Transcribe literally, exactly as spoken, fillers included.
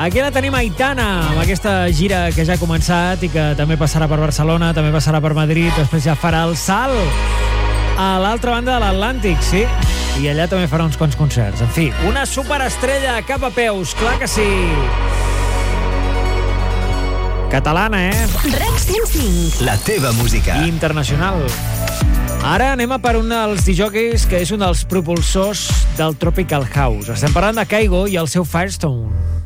Aquí la tenim Aitana, amb aquesta gira que ja ha començat i que també passarà per Barcelona, també passarà per Madrid, després ja farà el salt a l'altra banda de l'Atlàntic, sí? I allà també farà uns quants concerts. En fi, una superestrella cap a peus, clar que sí! Catalana, eh? REC cent cinc. La teva música. I internacional. Ara anem a per un dels disjòqueis que és un dels propulsors del Tropical House. Estem parlant de Kygo i el seu Firestone.